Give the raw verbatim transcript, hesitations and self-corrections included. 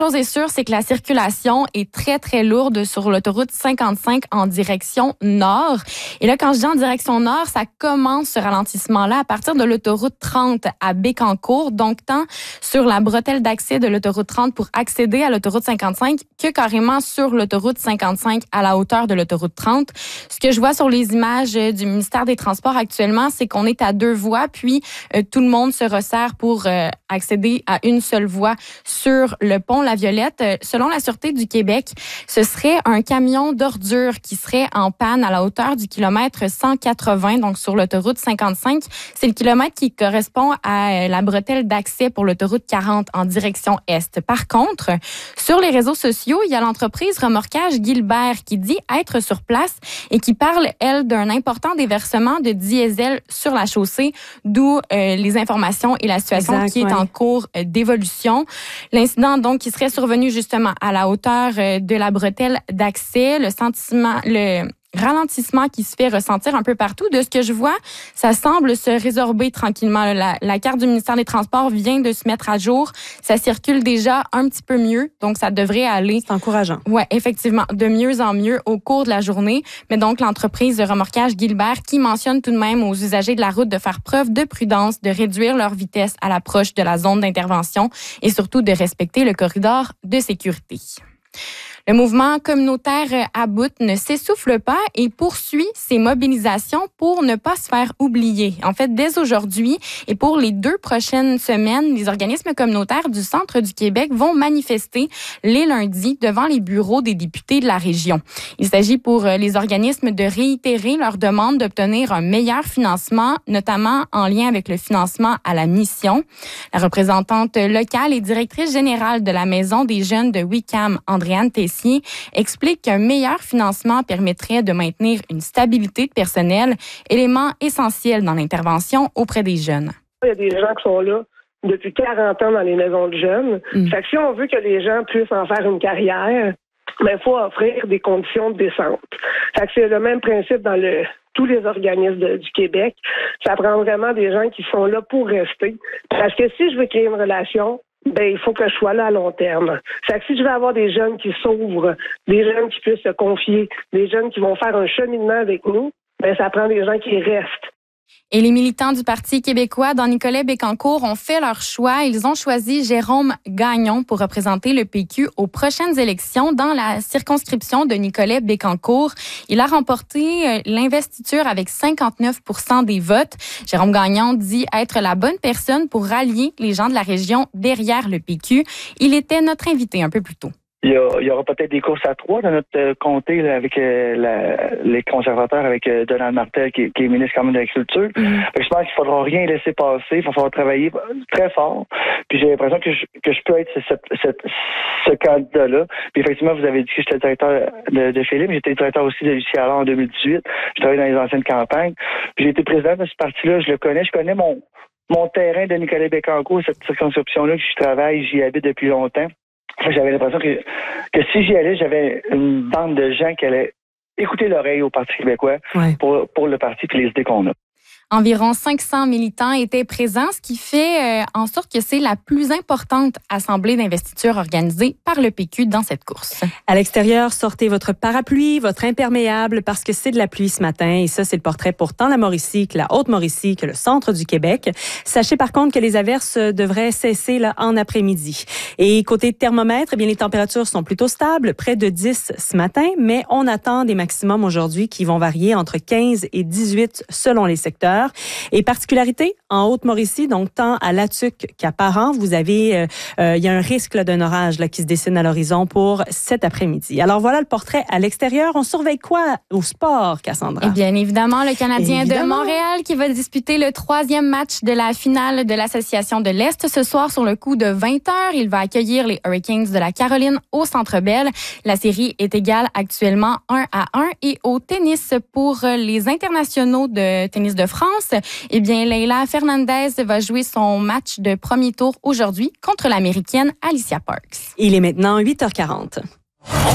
Chose est sûre, c'est que la circulation est très, très lourde sur l'autoroute cinquante-cinq en direction nord. Et là, quand je dis en direction nord, ça commence ce ralentissement-là à partir de l'autoroute trente à Bécancour, donc tant sur la bretelle d'accès de l'autoroute trente pour accéder à l'autoroute cinquante-cinq que carrément sur l'autoroute cinquante-cinq à la hauteur de l'autoroute trente. Ce que je vois sur les images du ministère des Transports actuellement, c'est qu'on est à deux voies, puis euh, tout le monde se resserre pour euh, accéder à une seule voie sur le pont La Violette. Selon la Sûreté du Québec, ce serait un camion d'ordures qui serait en panne à la hauteur du kilomètre cent quatre-vingts, donc sur l'autoroute cinquante-cinq. C'est le kilomètre qui correspond à la bretelle d'accès pour l'autoroute quarante en direction est. Par contre, sur les réseaux sociaux, il y a l'entreprise Remorquage Gilbert qui dit être sur place et qui parle, elle, d'un important déversement de diesel sur la chaussée, d'où euh, les informations et la situation exact, qui est ouais. en cours euh, d'évolution. L'incident, donc, qui serait survenu justement à la hauteur euh, de la bretelle d'accès, le sentiment, le ralentissement qui se fait ressentir un peu partout. De ce que je vois, ça semble se résorber tranquillement. La, la carte du ministère des Transports vient de se mettre à jour. Ça circule déjà un petit peu mieux, donc ça devrait aller. C'est encourageant. Ouais, effectivement, de mieux en mieux au cours de la journée. Mais donc, l'entreprise de remorquage Gilbert qui mentionne tout de même aux usagers de la route de faire preuve de prudence, de réduire leur vitesse à l'approche de la zone d'intervention et surtout de respecter le corridor de sécurité. Le mouvement communautaire à bout ne s'essouffle pas et poursuit ses mobilisations pour ne pas se faire oublier. En fait, dès aujourd'hui et pour les deux prochaines semaines, les organismes communautaires du centre du Québec vont manifester les lundis devant les bureaux des députés de la région. Il s'agit pour les organismes de réitérer leur demande d'obtenir un meilleur financement, notamment en lien avec le financement à la mission. La représentante locale et directrice générale de la Maison des jeunes de Wickham, Andréane Tessier, explique qu'un meilleur financement permettrait de maintenir une stabilité de personnel, élément essentiel dans l'intervention auprès des jeunes. Il y a des gens qui sont là depuis quarante ans dans les maisons de jeunes. Mm. Fait que si on veut que les gens puissent en faire une carrière, ben, il faut offrir des conditions décentes. Fait que c'est le même principe dans le tous les organismes de, du Québec. Ça prend vraiment des gens qui sont là pour rester. Parce que si je veux créer une relation, ben il faut que je sois là à long terme. Fait que si je veux avoir des jeunes qui s'ouvrent, des jeunes qui puissent se confier, des jeunes qui vont faire un cheminement avec nous, ben ça prend des gens qui restent. Et les militants du Parti québécois dans Nicolet-Bécancour ont fait leur choix. Ils ont choisi Jérôme Gagnon pour représenter le P Q aux prochaines élections dans la circonscription de Nicolet-Bécancour. Il a remporté l'investiture avec cinquante-neuf pour cent des votes. Jérôme Gagnon dit être la bonne personne pour rallier les gens de la région derrière le P Q. Il était notre invité un peu plus tôt. Il y, a, il y aura peut-être des courses à trois dans notre euh, comté là, avec euh, la, les conservateurs, avec euh, Donald Martel qui, qui est ministre quand même de l'Agriculture. Mm-hmm. Je pense qu'il ne faudra rien laisser passer. Il va falloir travailler très fort. Puis j'ai l'impression que je, que je peux être cette, cette, ce candidat-là. Puis effectivement, vous avez dit que j'étais le directeur de, de Philippe. J'étais le directeur aussi de Lucie Allard en deux mille dix-huit. Je travaillais dans les anciennes campagnes. Puis j'ai été président de ce parti-là. Je le connais. Je connais mon, mon terrain de Nicolet-Bécancour, cette circonscription-là que je travaille. J'y habite depuis longtemps. J'avais l'impression que, que si j'y allais, j'avais une bande de gens qui allaient écouter l'oreille au Parti québécois ouais. pour, pour le parti et les idées qu'on a. Environ cinq cents militants étaient présents, ce qui fait euh, en sorte que c'est la plus importante assemblée d'investiture organisée par le P Q dans cette course. À l'extérieur, sortez votre parapluie, votre imperméable, parce que c'est de la pluie ce matin. Et ça, c'est le portrait pour tant la Mauricie que la Haute-Mauricie que le centre du Québec. Sachez par contre que les averses devraient cesser là, en après-midi. Et côté thermomètre, eh bien, les températures sont plutôt stables, près de dix ce matin, mais on attend des maximums aujourd'hui qui vont varier entre quinze et dix-huit selon les secteurs. Et particularité, en Haute-Mauricie, donc tant à Latuc qu'à Parent, vous avez, euh, euh, il y a un risque là, d'un orage là, qui se dessine à l'horizon pour cet après-midi. Alors voilà le portrait à l'extérieur. On surveille quoi au sport, Cassandra? Et bien évidemment, le Canadien évidemment. de Montréal qui va disputer le troisième match de la finale de l'Association de l'Est ce soir sur le coup de vingt heures. Il va accueillir les Hurricanes de la Caroline au Centre Bell. La série est égale actuellement un à un. Et au tennis, pour les internationaux de tennis de France, eh bien, Leila Fernandez va jouer son match de premier tour aujourd'hui contre l'Américaine Alicia Parks. Il est maintenant huit heures quarante.